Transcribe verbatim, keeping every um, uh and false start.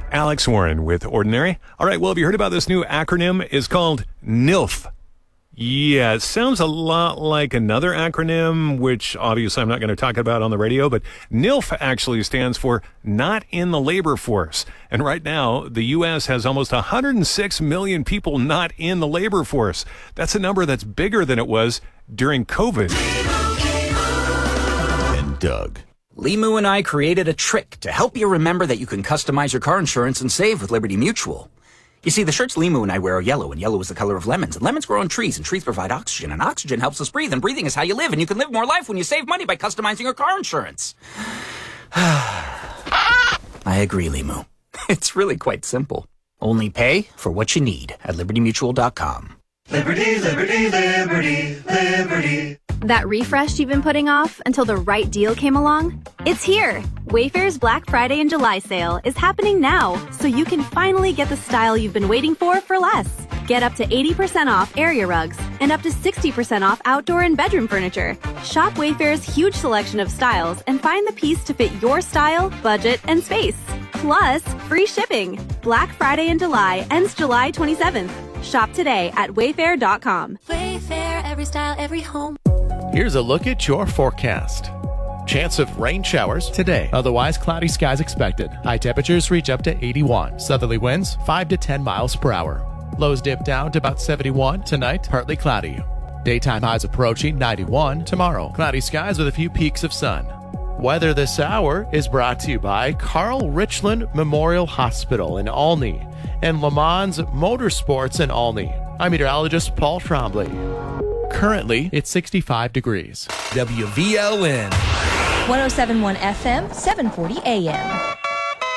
Alex Warren with Ordinary. All right, well, have you heard about this new acronym? It's called N I L F. Yeah, it sounds a lot like another acronym, which obviously I'm not going to talk about on the radio, but N I L F actually stands for Not in the Labor Force. And right now, the U S has almost one hundred six million people not in the labor force. That's a number that's bigger than it was during COVID. And Doug. Limu and I created a trick to help you remember that you can customize your car insurance and save with Liberty Mutual. You see, the shirts Limu and I wear are yellow, and yellow is the color of lemons, and lemons grow on trees, and trees provide oxygen, and oxygen helps us breathe, and breathing is how you live, and you can live more life when you save money by customizing your car insurance. I agree, Limu. It's really quite simple. Only pay for what you need at liberty mutual dot com. Liberty, liberty, liberty, liberty. That refresh you've been putting off until the right deal came along? It's here! Wayfair's Black Friday and July sale is happening now, so you can finally get the style you've been waiting for for less. Get up to eighty percent off area rugs and up to sixty percent off outdoor and bedroom furniture. Shop Wayfair's huge selection of styles and find the piece to fit your style, budget, and space. Plus, free shipping. Black Friday in July ends July twenty-seventh. Shop today at wayfair dot com. Wayfair, every style, every home. Here's a look at your forecast. Chance of rain showers today. Otherwise, cloudy skies expected. High temperatures reach up to eighty-one. Southerly winds five to ten miles per hour. Lows dip down to about seventy-one. Tonight, partly cloudy. Daytime highs approaching ninety-one. Tomorrow, cloudy skies with a few peaks of sun. Weather this hour is brought to you by Carl Richland Memorial Hospital in Olney and Le Mans Motorsports in Olney. I'm meteorologist Paul Trombley. Currently, it's sixty-five degrees. W V L N. one oh seven point one F M, seven forty A M.